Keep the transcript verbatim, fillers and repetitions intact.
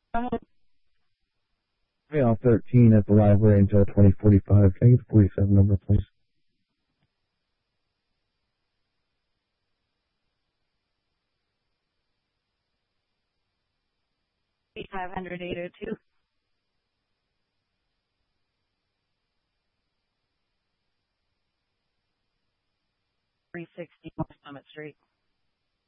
Mail thirteen at the library until twenty forty-five. Can I get the forty-seven number, please? five hundred eight oh two. three sixty West Summit Street.